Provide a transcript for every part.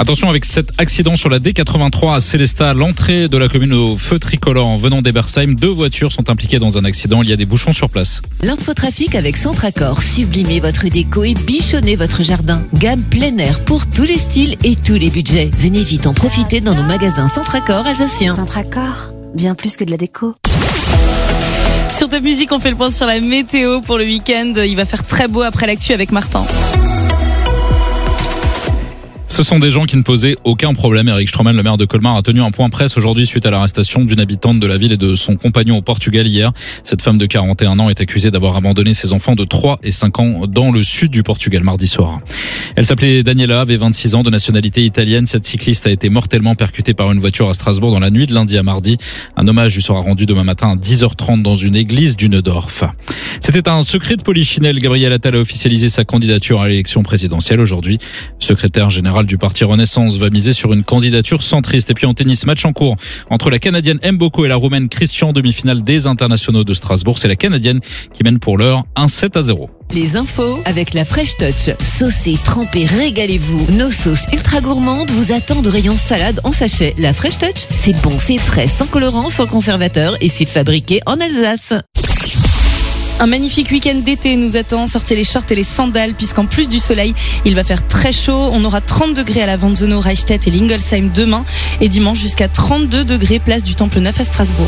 Attention avec cet accident sur la D83 à Célestat, l'entrée de la commune au feu tricolore en venant d'Ebersheim. 2 voitures sont impliquées dans un accident. Il y a des bouchons sur place. L'infotrafic avec Centracor. Sublimez votre déco et bichonnez votre jardin. Gamme plein air pour tous les styles et tous les budgets. Venez vite en profiter dans nos magasins Centracor alsaciens. Centracor, bien plus que de la déco. Sur Top Music, on fait le point sur la météo pour le week-end. Il va faire très beau après l'actu avec Martin. Ce sont des gens qui ne posaient aucun problème. Eric Stroman, le maire de Colmar, a tenu un point presse aujourd'hui suite à l'arrestation d'une habitante de la ville et de son compagnon au Portugal hier. Cette femme de 41 ans est accusée d'avoir abandonné ses enfants de 3 et 5 ans dans le sud du Portugal mardi soir. Elle s'appelait Daniela, avait 26 ans, de nationalité italienne. Cette cycliste a été mortellement percutée par une voiture à Strasbourg dans la nuit de lundi à mardi. Un hommage lui sera rendu demain matin à 10h30 dans une église du Neudorf. C'était un secret de polichinelle. Gabriel Attal a officialisé sa candidature à l'élection présidentielle aujourd'hui. Secrétaire général du parti Renaissance va miser sur une candidature centriste. Et puis en tennis, match en cours entre la Canadienne Mboko et la Roumaine Christian, demi-finale des internationaux de Strasbourg. C'est la Canadienne qui mène pour l'heure 1-7-0. Les infos avec la Fresh Touch. Saucez, trempez, régalez-vous. Nos sauces ultra gourmandes vous attendent au rayon salade en sachet. La Fresh Touch, c'est bon, c'est frais, sans colorant, sans conservateur et c'est fabriqué en Alsace. Un magnifique week-end d'été nous attend. Sortez les shorts et les sandales puisqu'en plus du soleil, il va faire très chaud. On aura 30 degrés à la Vanzono, Reichstätt et Lingolsheim demain et dimanche jusqu'à 32 degrés place du Temple Neuf à Strasbourg.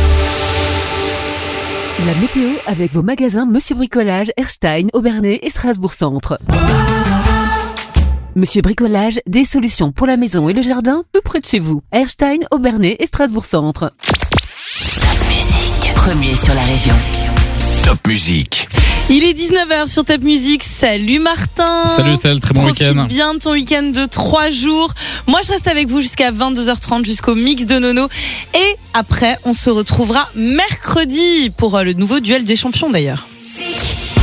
La météo avec vos magasins Monsieur Bricolage, Erstein, Obernai et Strasbourg Centre. Monsieur Bricolage, des solutions pour la maison et le jardin tout près de chez vous. Erstein, Obernai et Strasbourg Centre. Top Music, premier sur la région. Top Music. Il est 19h sur Top Music. Salut Martin. Salut Estelle, très bon week-end. Profite bien de ton week-end de 3 jours. Moi, je reste avec vous jusqu'à 22h30, jusqu'au mix de Nono. Et après, on se retrouvera mercredi pour le nouveau duel des champions d'ailleurs.